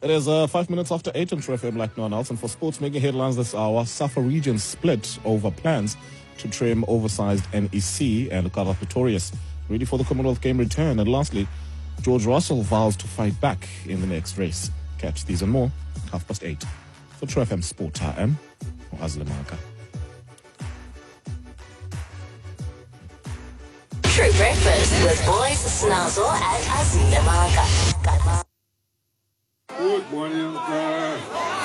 It is 5 minutes after 8 on True FM like no one else. And for sports making headlines this hour, SAFA region split over plans to trim oversized NEC and Kara Pretorius, ready for the Commonwealth game return. And lastly, George Russell vows to fight back in the next race. Catch these and more, 8:30. For True FM Sport, I am Azle Maka. True Breakfast with Boys Snazzle and Azle Maka. Good morning,